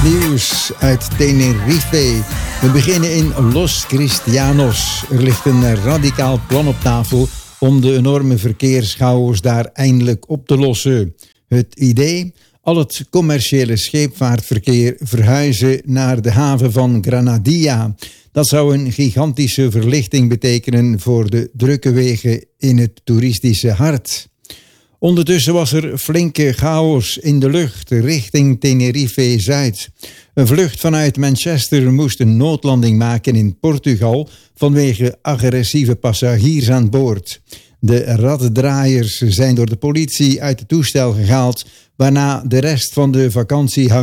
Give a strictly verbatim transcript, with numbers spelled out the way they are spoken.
nieuws uit Tenerife. We beginnen in Los Cristianos. Er ligt een radicaal plan op tafel om de enorme verkeerschaos daar eindelijk op te lossen. Het idee? Al het commerciële scheepvaartverkeer verhuizen naar de haven van Granadilla. Dat zou een gigantische verlichting betekenen voor de drukke wegen in het toeristische hart. Ondertussen was er flinke chaos in de lucht richting Tenerife-Zuid. Een vlucht vanuit Manchester moest een noodlanding maken in Portugal vanwege agressieve passagiers aan boord. De raddraaiers zijn door de politie uit het toestel gehaald, waarna de rest van de vakantie